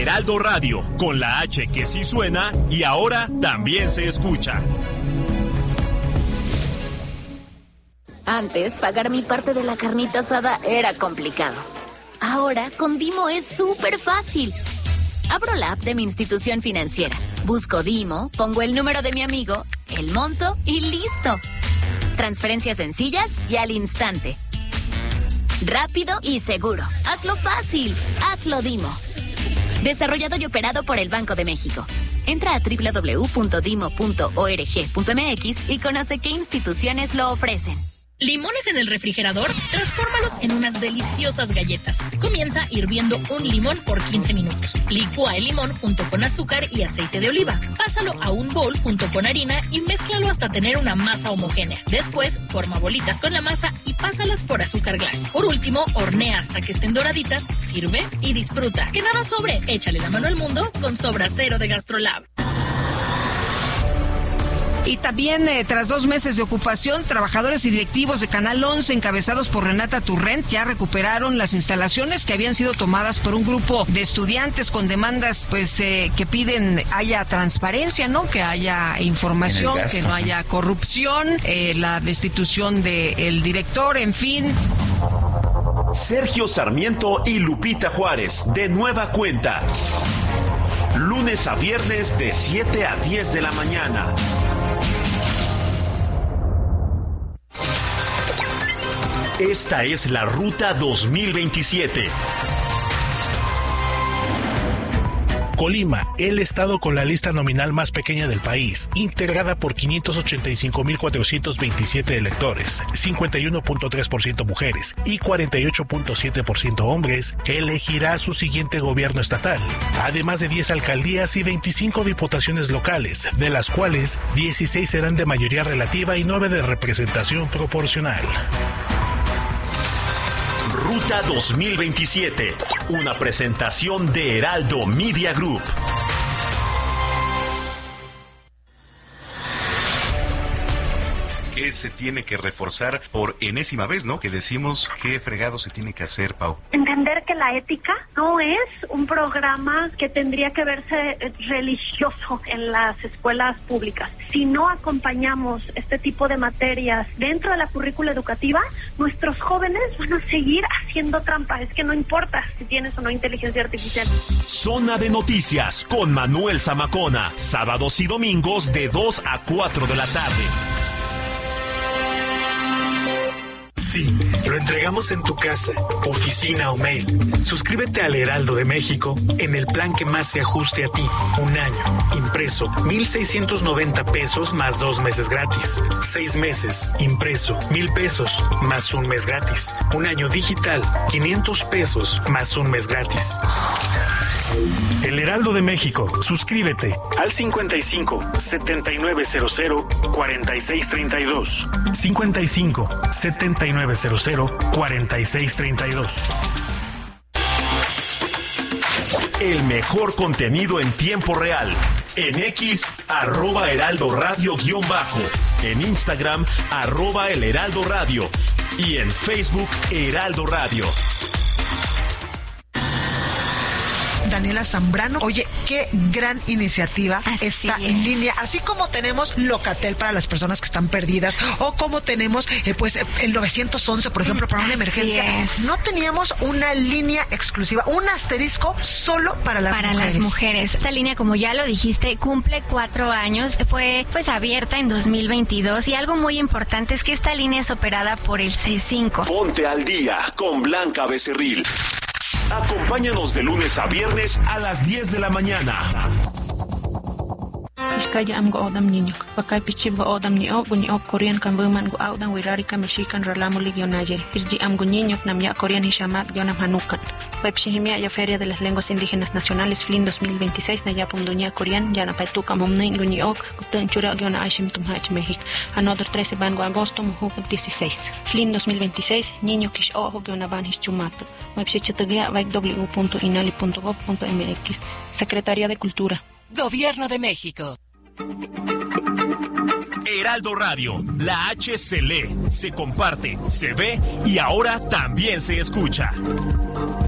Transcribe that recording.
Heraldo Radio, con la H que sí suena y ahora también se escucha. Antes, pagar mi parte de la carnita asada era complicado. Ahora, con Dimo es súper fácil. Abro la app de mi institución financiera, busco Dimo, pongo el número de mi amigo, el monto y listo. Transferencias sencillas y al instante. Rápido y seguro. Hazlo fácil. Hazlo Dimo. Desarrollado y operado por el Banco de México. Entra a www.dimo.org.mx y conoce qué instituciones lo ofrecen. ¿Limones en el refrigerador? Transfórmalos en unas deliciosas galletas. Comienza hirviendo un limón por 15 minutos. Licúa el limón junto con azúcar y aceite de oliva. Pásalo a un bol junto con harina y mézclalo hasta tener una masa homogénea. Después, forma bolitas con la masa y pásalas por azúcar glass. Por último, hornea hasta que estén doraditas, sirve y disfruta. Que nada sobre, échale la mano al mundo con Sobra Cero de GastroLab. Y también, tras 2 meses de ocupación, trabajadores y directivos de Canal 11, encabezados por Renata Turrent, ya recuperaron las instalaciones que habían sido tomadas por un grupo de estudiantes con demandas, que piden haya transparencia, ¿no? Que haya información, que no haya corrupción, la destitución del director, en fin. Sergio Sarmiento y Lupita Juárez, de nueva cuenta. Lunes a viernes de 7 a 10 de la mañana. Esta es la Ruta 2027. Colima, el estado con la lista nominal más pequeña del país, integrada por 585,427 electores, 51.3% mujeres y 48.7% hombres, elegirá su siguiente gobierno estatal, además de 10 alcaldías y 25 diputaciones locales, de las cuales 16 serán de mayoría relativa y 9 de representación proporcional. Ruta 2027, una presentación de Heraldo Media Group. Que se tiene que reforzar por enésima vez, ¿no? Que decimos qué fregado se tiene que hacer, Pau. Entender que la ética no es un programa que tendría que verse religioso en las escuelas públicas. Si no acompañamos este tipo de materias dentro de la currícula educativa, nuestros jóvenes van a seguir haciendo trampa. Es que no importa si tienes o no inteligencia artificial. Zona de Noticias con Manuel Zamacona, sábados y domingos de 2 a 4 de la tarde. Sí, lo entregamos en tu casa, oficina o mail. Suscríbete al Heraldo de México en el plan que más se ajuste a ti. Un año, impreso, 1,690 pesos más 2 meses gratis. 6 meses, impreso, 1,000 pesos más 1 mes gratis. Un año digital, 500 pesos más 1 mes gratis. El Heraldo de México. Suscríbete al 55 7900 4632. 55 7900 4632. El mejor contenido en tiempo real. En X, @Heraldo Radio _, en Instagram, @El Heraldo Radio y en Facebook, Heraldo Radio. Daniela Zambrano. Oye, qué gran iniciativa esta en línea. Así como tenemos Locatel para las personas que están perdidas o como tenemos el 911, por ejemplo, para una emergencia. No teníamos una línea exclusiva, un asterisco solo para las mujeres. Para las mujeres. Esta línea, como ya lo dijiste, cumple 4 años. Fue abierta en 2022 y algo muy importante es que esta línea es operada por el C5. Ponte al día con Blanca Becerril. Acompáñanos de lunes a viernes a las 10 de la mañana. Iskaya am go odam niño, pakay pichib go odam niño, guño Korean kan buman go audan wirari ka mexican ralamo ligionayer. Irji am guñiño nam ya Korean hishamat yonam hanukan. Pepshihimia ya Feria de las Lenguas Indígenas Nacionales FLIN 2026 na ya pumduña Korean ya na paituka momnin guño guten chura yona aishim tumhach México. Another 13 van go agosto muhu 16. FLIN 2026 niño kish ojo yona van hischumato. Pepshichatagia www.inali.gov.mx. Secretaría de Cultura. Gobierno de México. Heraldo Radio, la H se lee, se comparte, se ve y ahora también se escucha.